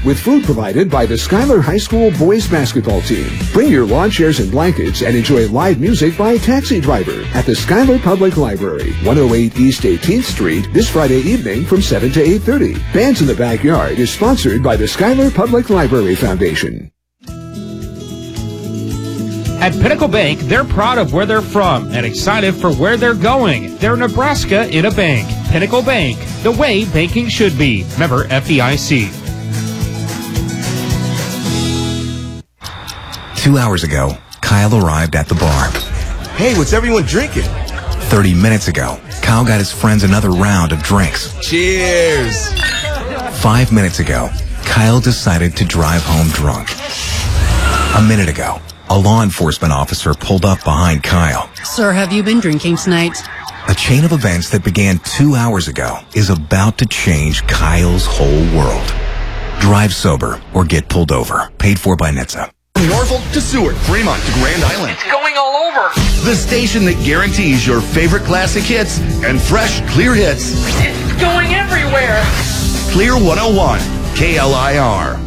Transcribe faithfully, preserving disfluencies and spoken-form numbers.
with food provided by the Schuyler High School boys basketball team. Bring your lawn chairs and blankets and enjoy live music by a taxi driver at the Schuyler Public Library, one oh eight East eighteenth Street, this Friday evening from seven to eight thirty. Bands in the Backyard is sponsored by the Schuyler Public Library Foundation. At Pinnacle Bank, they're proud of where they're from and excited for where they're going. They're Nebraska in a bank. Pinnacle Bank, the way banking should be. Member F D I C. Two hours ago, Kyle arrived at the bar. Hey, what's everyone drinking? Thirty minutes ago, Kyle got his friends another round of drinks. Cheers! Five minutes ago, Kyle decided to drive home drunk. A minute ago, a law enforcement officer pulled up behind Kyle. Sir, have you been drinking tonight? A chain of events that began two hours ago is about to change Kyle's whole world. Drive sober or get pulled over. Paid for by N H T S A. From Norfolk to Seward, Fremont to Grand Island. It's going all over. The station that guarantees your favorite classic hits and fresh, clear hits. It's going everywhere. Clear one oh one, K L I R.